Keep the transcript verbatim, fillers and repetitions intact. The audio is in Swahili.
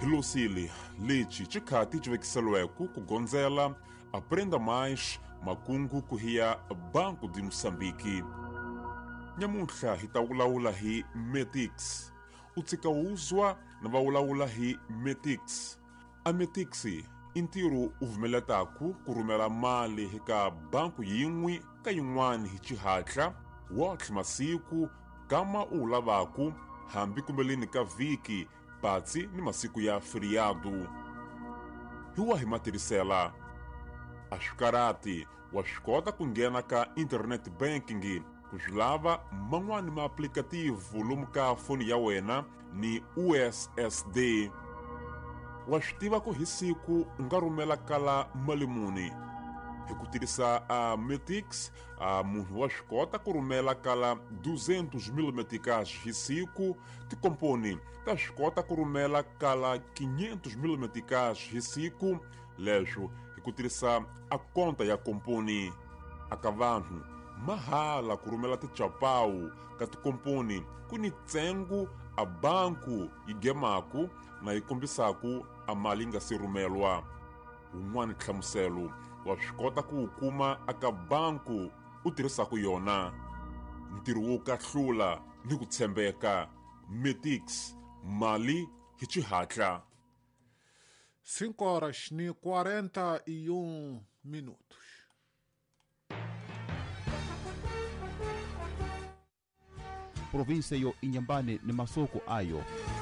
Hilosili, lichi chikati chivekiselweku kugonzela aprenda mais makungu kuhia Banco de Moçambique. Nyamuntla hitawulaula hi Metix. Utsika uzwa na vaulaula hi Metix. A Metixi intiru uvumeletaku kurumela mali hika banku yin'wi ka yin'wani hi chihatla wotlhe masiku kama ulavaku hambi kumbeleni ka viki patsi ni masiku ya feriado. Hiwa hi matirisela ashikarati wa shikota kungena ka internet banking kujilava man'wani ma aplikativu lomu ka foni ya wena ni U S S D. Wa shitiva ku hi siku nga rumela kala mali muni. Hi ku tirisa a Metix, a munhu wa shikota ku rumela kala duzentos mil meticais hi siku, ti komponi ta shikota ku rumela kala quinhentos mil meticais hi siku, leswo hi ku tirisa a konta ya komponi. Aka vanhu mahala ku rumela tichapau ka ti komponi kuni tsengu a banku yi gemaku na yi kombisaku a mali nga si rumelwa. Un'wani tlhamuselo wa swikota ku ukuma aka banku u tirhisaku yona. Ntirho wo kahlula ni ku tshembeka. Metix, mali hi chihatla. cinco horas ni quarenta e um minutos. Provinsia yo Inhambane ni masoko ayo